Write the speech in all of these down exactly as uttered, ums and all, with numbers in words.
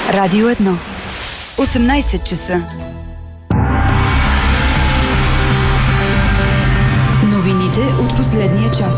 Радио едно. осемнайсет часа. Новините от последния час.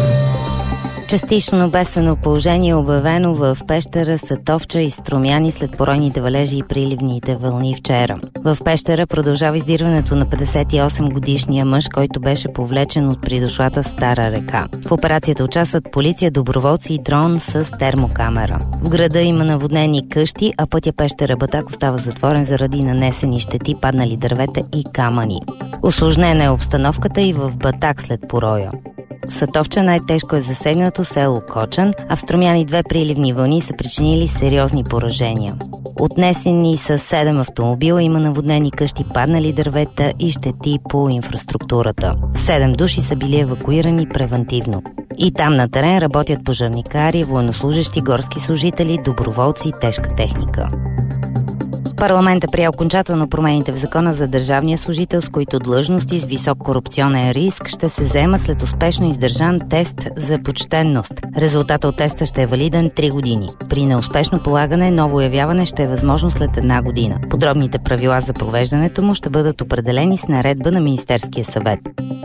Частично бедствено положение е обявено в Пещера, Сатовча и Струмяни след поройните валежи и приливните вълни вчера. В Пещера продължава издирването на петдесет и осем годишния мъж, който беше повлечен от придошлата Стара река. В операцията участват полиция, доброволци и дрон с термокамера. В града има наводнени къщи, а пътя Пещера-Батак остава затворен заради нанесени щети, паднали дървета и камъни. Усложнена е обстановката и в Батак след пороя. В Сатовча най-тежко е засегнато село Кочан, а в Струмяни две приливни вълни са причинили сериозни поражения. Отнесени са седем автомобила, има наводнени къщи, паднали дървета и щети по инфраструктурата. Седем души са били евакуирани превантивно. И там на терен работят пожарникари, военнослужещи, горски служители, доброволци и тежка техника. Парламентът прие окончателно промените в закона за държавния служител, с които длъжности с висок корупционен риск ще се заемат след успешно издържан тест за почтенност. Резултатът от теста ще е валиден три години. При неуспешно полагане, ново явяване ще е възможно след една година. Подробните правила за провеждането му ще бъдат определени с наредба на Министерския съвет.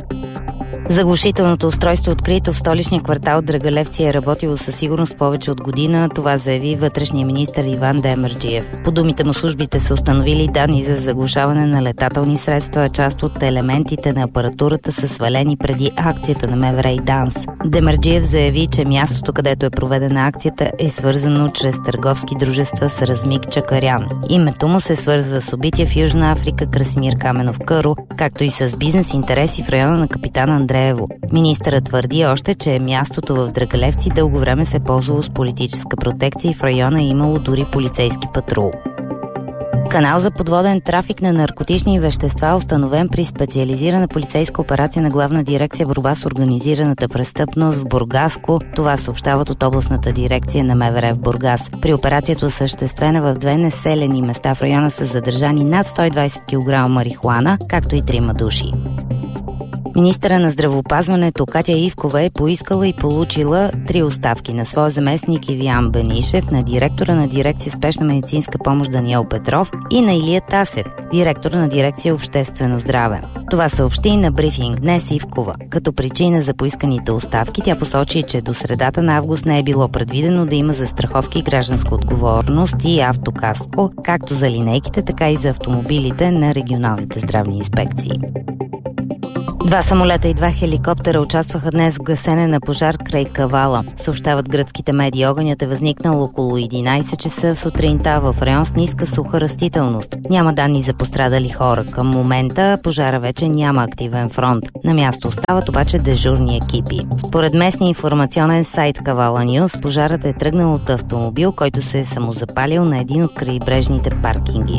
Заглушителното устройство, открито в столичния квартал Драгалевци, е работило със сигурност повече от година. Това заяви вътрешния министър Иван Демерджиев. По думите му, службите са установили данни за заглушаване на летателни средства, а част от елементите на апаратурата са свалени преди акцията на МВР и ДАНС. Демерджиев заяви, че мястото, където е проведена акцията, е свързано чрез търговски дружества с Размик Чакарян. Името му се свързва с събития в Южна Африка, Красимир Каменов Къро, както и с бизнес интереси в района на Капитан Андреево. Министърът твърди още, че мястото в Драгалевци дълго време се е ползвало с политическа протекция и в района е имало дори полицейски патрул. Канал за подводен трафик на наркотични вещества, установен при специализирана полицейска операция на Главна дирекция борба с организираната престъпност в Бургаско. Това съобщават от областната дирекция на МВР в Бургас. При операцията, осъществена в две населени места в района, са задържани над сто и двайсет килограма марихуана, както и трима души. Министъра на здравеопазването Катя Ивкова е поискала и получила три оставки: на своя заместник Ивиян Бенишев, на директора на дирекция спешна медицинска помощ Даниел Петров и на Илия Тасев, директор на дирекция обществено здраве. Това съобщи на брифинг днес Ивкова. Като причина за поисканите оставки тя посочи, че до средата на август не е било предвидено да има застраховки, гражданска отговорност и автокаско, както за линейките, така и за автомобилите на регионалните здравни инспекции. Два самолета и два хеликоптера участваха днес в гасене на пожар край Кавала. Съобщават гръцките медии. Огънят е възникнал около единайсет часа сутринта в район с ниска суха растителност. Няма данни за пострадали хора. Към момента пожара вече няма активен фронт. На място остават обаче дежурни екипи. Според местния информационен сайт Кавала Нюз, пожарът е тръгнал от автомобил, който се е самозапалил на един от крайбрежните паркинги.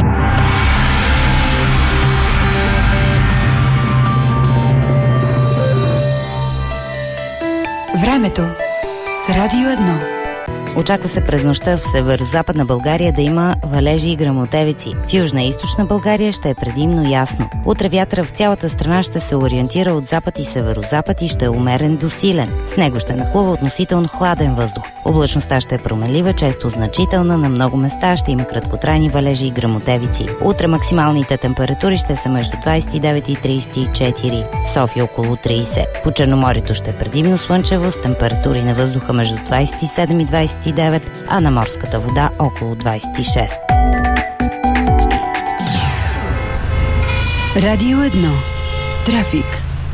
Времето с Радио едно. Очаква се през нощта в северо-западна България да има валежи и гръмотевици. В южна и източна България ще е предимно ясно. Утре вятъра в цялата страна ще се ориентира от запад и северо-запад и ще е умерен до силен. С него ще нахлува относително хладен въздух. Облачността ще е променлива, често значителна, на много места ще има краткотрайни валежи и гръмотевици. Утре максималните температури ще са между двайсет и девет и трийсет и четири, София около трийсет. По Черноморието ще е предимно слънчево с температури на въздуха между двайсет и седем и двайсет и девет, а на морската вода около двайсет и шест. Радио едно. Трафик.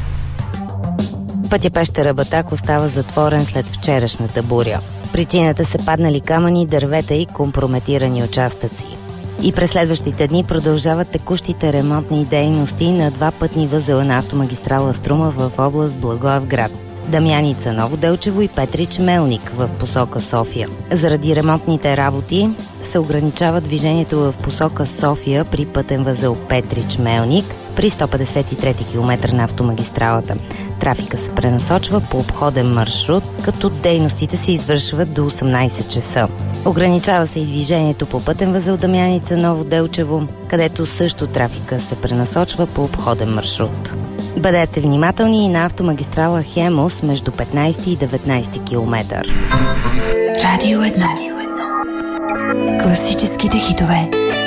Пътя Пещера-Батак остава затворен след вчерашната буря. Причината са паднали камъни, дървета и компрометирани участъци. И през следващите дни продължават текущите ремонтни дейности на два пътни възела на автомагистрала Струма в област Благоевград. Дамяница, Ново Делчево и Петрич Мелник в посока София. Заради ремонтните работи се ограничава движението в посока София при пътен възел Петрич Мелник при сто петдесет и трети километър на автомагистралата. Трафика се пренасочва по обходен маршрут, като дейностите се извършват до осемнайсет часа. Ограничава се и движението по пътен възел Дамяница, Ново Делчево, където също трафика се пренасочва по обходен маршрут. Бъдете внимателни и на автомагистрала Хемус между петнайсети и деветнайсети километър. Радио едно. Класическите хитове.